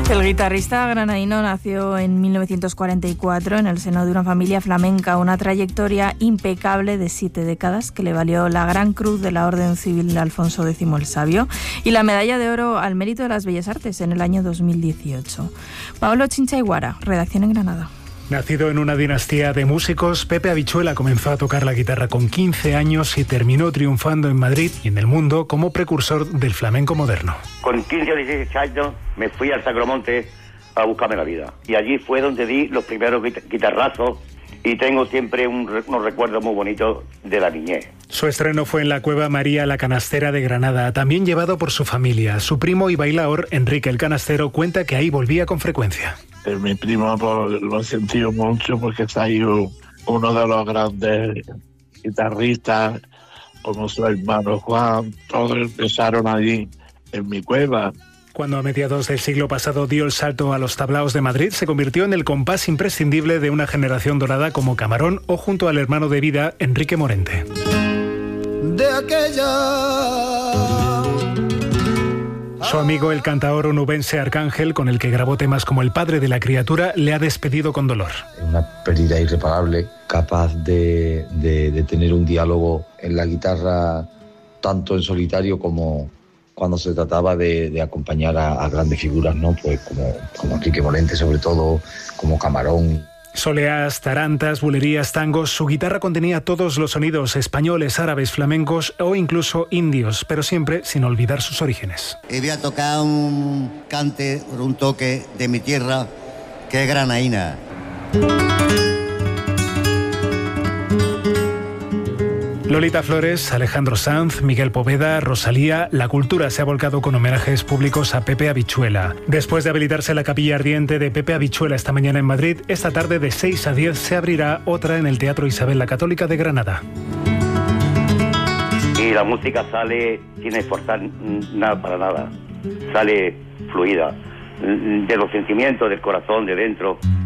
El guitarrista granadino nació en 1944 en el seno de una familia flamenca, una trayectoria impecable de 7 décadas que le valió la Gran Cruz de la Orden Civil de Alfonso X el Sabio y la Medalla de Oro al Mérito de las Bellas Artes en el año 2018. Pablo Chincha Iguara, redacción en Granada. Nacido en una dinastía de músicos, Pepe Habichuela comenzó a tocar la guitarra con 15 años y terminó triunfando en Madrid y en el mundo como precursor del flamenco moderno. Con 15 o 16 años me fui al Sacromonte a buscarme la vida. Y allí fue donde di los primeros guitarrazos y tengo siempre unos recuerdos muy bonitos de la niñez. Su estreno fue en la Cueva María la Canastera de Granada, también llevado por su familia. Su primo y bailaor, Enrique el Canastero, cuenta que ahí volvía con frecuencia. Mi primo lo he sentido mucho porque está ahí uno de los grandes guitarristas, como su hermano Juan. Todos empezaron allí en mi cueva. Cuando a mediados del siglo pasado dio el salto a los tablaos de Madrid, se convirtió en el compás imprescindible de una generación dorada como Camarón o junto al hermano de vida, Enrique Morente. De aquella... Su amigo, el cantaor onubense Arcángel, con el que grabó temas como El Padre de la Criatura, le ha despedido con dolor. Una pérdida irreparable, capaz de tener un diálogo en la guitarra, tanto en solitario como cuando se trataba de acompañar a grandes figuras, ¿no? Pues como Enrique Morente, sobre todo, como Camarón. Soleás, tarantas, bulerías, tangos, su guitarra contenía todos los sonidos españoles, árabes, flamencos o incluso indios, pero siempre sin olvidar sus orígenes. Y voy a tocar un cante, un toque de mi tierra, que es granaína. Lolita Flores, Alejandro Sanz, Miguel Poveda, Rosalía, la cultura se ha volcado con homenajes públicos a Pepe Habichuela. Después de habilitarse la capilla ardiente de Pepe Habichuela esta mañana en Madrid, esta tarde de 6 a 10 se abrirá otra en el Teatro Isabel la Católica de Granada. Y la música sale sin esforzar nada para nada, sale fluida, de los sentimientos, del corazón, de dentro.